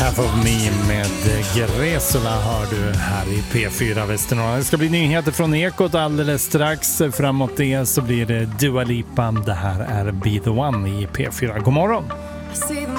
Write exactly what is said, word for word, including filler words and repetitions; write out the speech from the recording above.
Half of Me med Gresula hör du här i P fyra Västernorrland. Det ska bli nyheter från Ekot alldeles strax. Framåt det så blir det Dua Lipa. Det här är Be The One i P fyra. God morgon!